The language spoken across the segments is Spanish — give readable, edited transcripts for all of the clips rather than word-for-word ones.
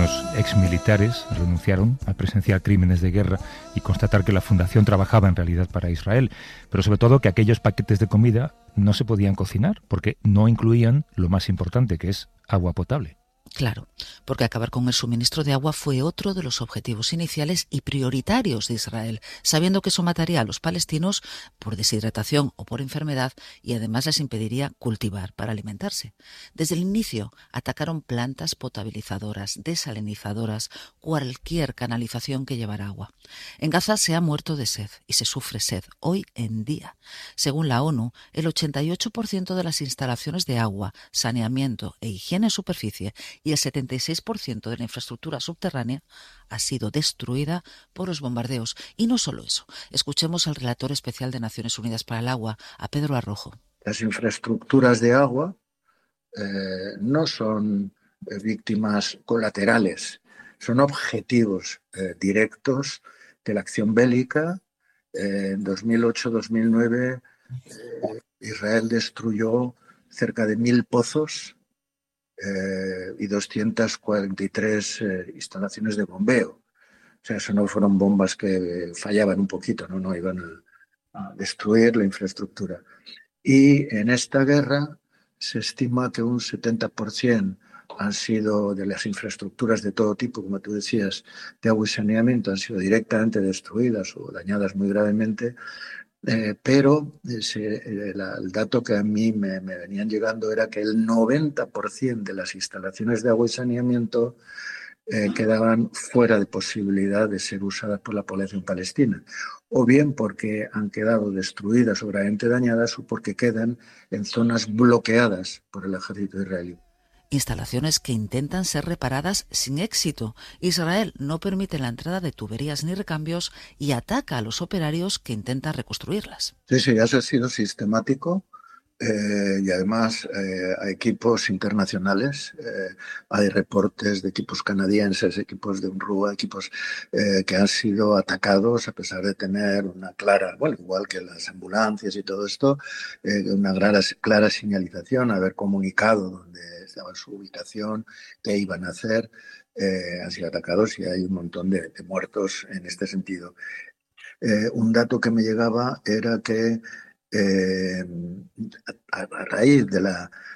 unos exmilitares renunciaron a presenciar crímenes de guerra y constatar que la fundación trabajaba en realidad para Israel, pero sobre todo que aquellos paquetes de comida no se podían cocinar porque no incluían lo más importante, que es agua potable. Claro, porque acabar con el suministro de agua fue otro de los objetivos iniciales y prioritarios de Israel, sabiendo que eso mataría a los palestinos por deshidratación o por enfermedad y además les impediría cultivar para alimentarse. Desde el inicio atacaron plantas potabilizadoras, desalinizadoras, cualquier canalización que llevara agua. En Gaza se ha muerto de sed y se sufre sed hoy en día. Según la ONU, el 88% de las instalaciones de agua, saneamiento e higiene en superficie y el 76% de la infraestructura subterránea ha sido destruida por los bombardeos. Y no solo eso. Escuchemos al relator especial de Naciones Unidas para el Agua, a Pedro Arrojo. Las infraestructuras de agua no son víctimas colaterales, son objetivos directos de la acción bélica. En 2008-2009 Israel destruyó cerca de 1.000 pozos y 243 instalaciones de bombeo. O sea, eso no fueron bombas que fallaban un poquito, no iban a destruir la infraestructura. Y en esta guerra se estima que un 70% han sido de las infraestructuras de todo tipo, como tú decías, de agua y saneamiento, han sido directamente destruidas o dañadas muy gravemente. Pero el dato que a mí me venían llegando era que el 90% de las instalaciones de agua y saneamiento quedaban fuera de posibilidad de ser usadas por la población palestina, o bien porque han quedado destruidas o gravemente dañadas o porque quedan en zonas bloqueadas por el ejército israelí. Instalaciones que intentan ser reparadas sin éxito. Israel no permite la entrada de tuberías ni recambios y ataca a los operarios que intentan reconstruirlas. Sí, eso ha sido sistemático. Y además a equipos internacionales, hay reportes de equipos canadienses, equipos de UNRWA, equipos que han sido atacados a pesar de tener una clara, bueno, igual que las ambulancias y todo esto, una clara señalización, haber comunicado dónde estaba su ubicación, qué iban a hacer, han sido atacados y hay un montón de muertos en este sentido. Un dato que me llegaba era que a raíz de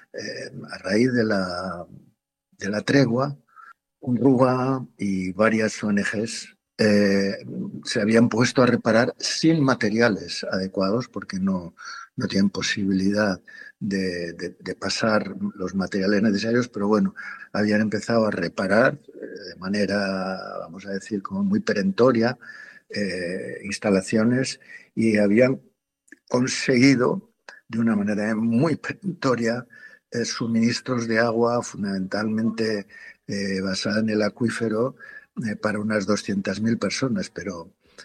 la tregua, UNRWA y varias ONGs se habían puesto a reparar sin materiales adecuados porque no tienen posibilidad de pasar los materiales necesarios, pero bueno, habían empezado a reparar de manera, vamos a decir, como muy perentoria instalaciones y habían conseguido de una manera muy perentoria suministros de agua fundamentalmente basada en el acuífero para unas 200.000 personas, pero